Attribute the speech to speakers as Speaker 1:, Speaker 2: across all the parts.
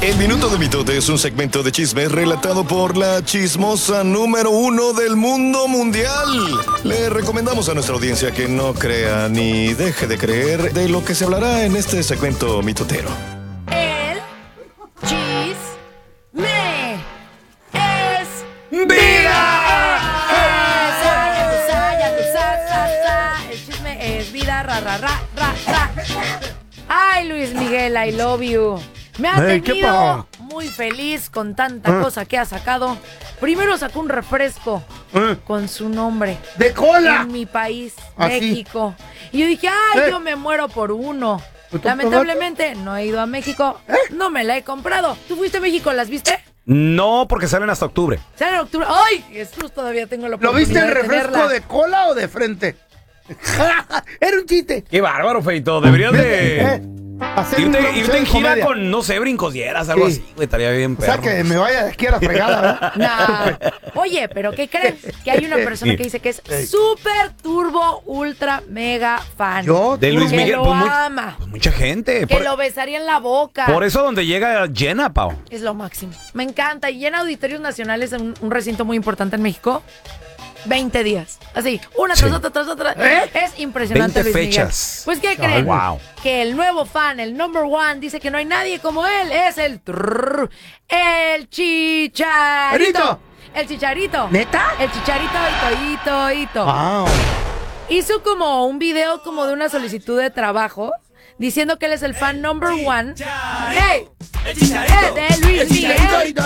Speaker 1: El Minuto de Mitote es un segmento de chismes relatado por la chismosa número 1 del mundo mundial. Le recomendamos a nuestra audiencia que no crea ni deje de creer de lo que se hablará en este segmento mitotero.
Speaker 2: El chisme es
Speaker 3: ¡Vida!
Speaker 2: El chisme es vida, ra. Ay, Luis Miguel, I love you. Me ha tenido muy feliz con tanta cosa que ha sacado. Primero sacó un refresco con su nombre.
Speaker 3: ¡De cola!
Speaker 2: En mi país,
Speaker 3: ¿Ah,
Speaker 2: México. Y yo dije, yo me muero por uno. Lamentablemente, no he ido a México. No me la he comprado. ¿Tú fuiste a México? ¿Las viste?
Speaker 4: No, porque salen hasta octubre.
Speaker 2: Salen en octubre. ¡Ay! Jesús, todavía tengo la
Speaker 3: ¿Lo
Speaker 2: oportunidad
Speaker 3: viste el
Speaker 2: de
Speaker 3: refresco
Speaker 2: tenerla.
Speaker 3: de cola o de frente? Era un chiste.
Speaker 4: Qué bárbaro, Feito. Deberías de irte en gira
Speaker 3: comedia.
Speaker 4: con, no sé, brincosieras, algo
Speaker 3: Sí.
Speaker 4: así, güey. Estaría bien,
Speaker 3: O sea,
Speaker 4: perro.
Speaker 3: que me vaya de aquí a la fregada, ¿verdad?
Speaker 2: No. Oye, ¿pero qué creen? Que hay una persona que dice que es súper turbo, ultra, mega fan.
Speaker 3: Yo,
Speaker 4: De Luis
Speaker 2: que
Speaker 4: Miguel,
Speaker 2: lo
Speaker 4: pues,
Speaker 2: ama.
Speaker 4: Pues mucha gente.
Speaker 2: Que lo besaría en la boca.
Speaker 4: Por eso donde llega llena, Pau.
Speaker 2: Es lo máximo. Me encanta. Y en auditorios nacionales, en un recinto muy importante en México, 20 días. Así, una tras otra, tras otra. Es impresionante,
Speaker 4: 20
Speaker 2: Luis Miguel.
Speaker 4: fechas.
Speaker 2: Pues, ¿qué creen?
Speaker 4: wow.
Speaker 2: Que el nuevo fan, el number one, dice que no hay nadie como él. Es el Chicharito. El Chicharito.
Speaker 3: ¿Neta?
Speaker 2: El Chicharito, Ito.
Speaker 3: Wow.
Speaker 2: Hizo como un video como de una solicitud de trabajo diciendo que él es el fan number one. ¡Hey! De Luis Miguel.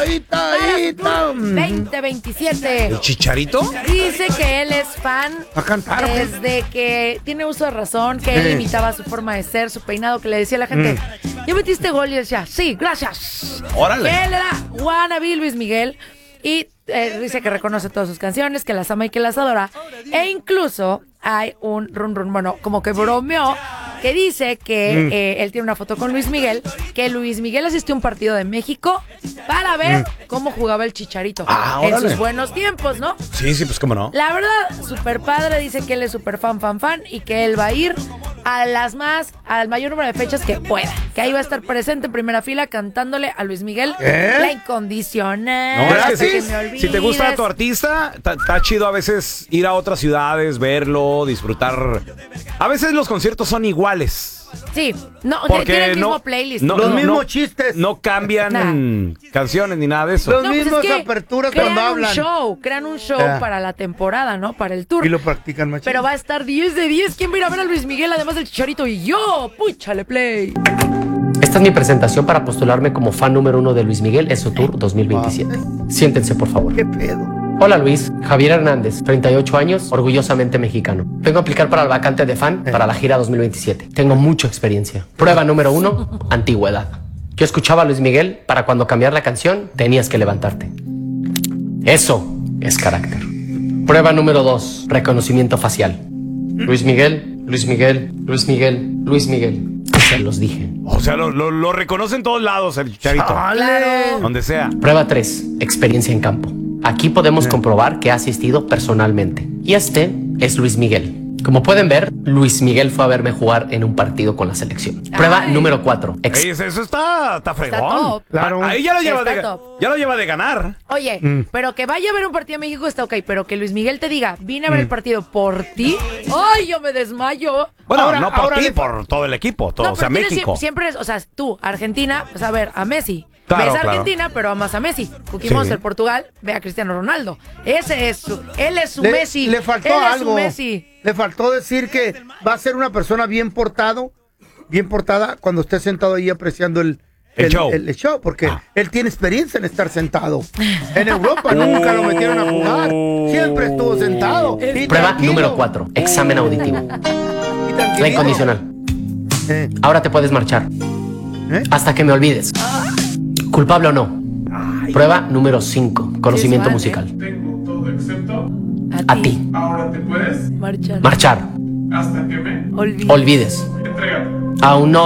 Speaker 2: 2027.
Speaker 4: ¿El Chicharito?
Speaker 2: Dice que él es fan
Speaker 3: A cantar, ¿o qué?
Speaker 2: desde que tiene uso de razón, que él imitaba su forma de ser, su peinado, que le decía a la gente, ¿ya metiste gol? Y él decía, sí, gracias.
Speaker 4: Órale.
Speaker 2: Que él era wannabe Luis Miguel y dice que reconoce todas sus canciones, que las ama y que las adora. E incluso hay un bueno, como que bromeó, que dice que él tiene una foto con Luis Miguel, que Luis Miguel asistió a un partido de México para ver cómo jugaba el Chicharito en
Speaker 4: órale.
Speaker 2: sus buenos tiempos, ¿no?
Speaker 4: Sí, pues cómo no.
Speaker 2: La verdad, súper padre, dice que él es súper fan y que él va a ir al mayor número de fechas que pueda. Que ahí va a estar presente en primera fila cantándole a Luis Miguel la incondicional.
Speaker 4: No, es que
Speaker 2: hasta
Speaker 4: sí,
Speaker 2: me olvides.
Speaker 4: si te gusta tu artista, está chido a veces ir a otras ciudades, verlo, disfrutar. A veces los conciertos son iguales.
Speaker 2: Sí, no,
Speaker 4: Porque
Speaker 2: tiene el mismo
Speaker 4: no-
Speaker 2: playlist.
Speaker 4: no-
Speaker 3: Los
Speaker 4: no-
Speaker 3: mismos chistes.
Speaker 4: No cambian canciones ni nada de eso.
Speaker 3: Los
Speaker 2: No, pues
Speaker 3: mismos
Speaker 2: es que
Speaker 3: aperturas
Speaker 2: crean
Speaker 3: cuando hablan.
Speaker 2: crean un show para la temporada, ¿no? Para el tour.
Speaker 3: Y lo practican más.
Speaker 2: Pero va a estar 10 de 10. ¿Quién va a ir a ver a Luis Miguel además del Chicharito? Y yo, púchale play.
Speaker 5: Esta es mi presentación para postularme como fan número 1 de Luis Miguel en su tour 2027. Siéntense, por favor.
Speaker 3: ¿Qué pedo?
Speaker 5: Hola Luis, Javier Hernández, 38 años, orgullosamente mexicano. Vengo a aplicar para el vacante de fan para la gira 2027. Tengo mucha experiencia. Prueba número 1, antigüedad. Yo escuchaba a Luis Miguel para cuando cambiar la canción tenías que levantarte. Eso es carácter. Prueba número 2, reconocimiento facial. Luis Miguel, Luis Miguel, Luis Miguel, Luis Miguel. Se los dije.
Speaker 4: O sea, lo reconoce en todos lados el Chicharito.
Speaker 2: Claro.
Speaker 4: Donde sea.
Speaker 5: Prueba 3, experiencia en campo. Aquí podemos comprobar que ha asistido personalmente. Y este es Luis Miguel. Como pueden ver, Luis Miguel fue a verme jugar en un partido con la selección. Prueba número 4.
Speaker 4: Ey, eso está fregón.
Speaker 2: top.
Speaker 3: Claro.
Speaker 4: Ahí ya lo lleva
Speaker 2: Está top.
Speaker 4: ya lo lleva de ganar.
Speaker 2: Oye, pero que vaya a ver un partido de México está ok, pero que Luis Miguel te diga, vine a ver el partido por ti. ¡Ay, yo me desmayo!
Speaker 4: Bueno,
Speaker 3: Ahora-
Speaker 4: no por
Speaker 3: ahora
Speaker 4: ti,
Speaker 3: le-
Speaker 4: por todo el equipo, todo,
Speaker 2: No,
Speaker 4: o sea,
Speaker 2: pero tienes
Speaker 4: México.
Speaker 2: siempre es, o sea, tú, Argentina, pues a ver, a Messi.
Speaker 4: Claro,
Speaker 2: Ves a
Speaker 4: claro.
Speaker 2: Argentina, pero amas a Messi. Cookie
Speaker 4: Sí.
Speaker 2: Monster, Portugal, ve a Cristiano Ronaldo. Ese es él es su Messi.
Speaker 3: Le faltó
Speaker 2: él es
Speaker 3: algo.
Speaker 2: su Messi.
Speaker 3: Le faltó decir que va a ser una persona bien portada cuando esté sentado ahí apreciando el
Speaker 4: show.
Speaker 3: el show, porque él tiene experiencia en estar sentado. En Europa nunca lo metieron a jugar. Siempre estuvo sentado. Y
Speaker 5: Prueba
Speaker 3: tranquilo.
Speaker 5: número 4, examen auditivo.
Speaker 3: Y tranquilito.
Speaker 5: La incondicional.
Speaker 3: Eh,
Speaker 5: Ahora te puedes marchar. Hasta que me olvides. ¿Culpable o no? Prueba número 5, conocimiento
Speaker 2: fan,
Speaker 5: musical.
Speaker 6: Tengo todo excepto.
Speaker 5: A ti.
Speaker 6: Ahora te puedes.
Speaker 2: Marchar.
Speaker 5: Marchar.
Speaker 6: Hasta que me
Speaker 2: Olvídate.
Speaker 5: Olvides.
Speaker 6: entregar.
Speaker 5: Aún no.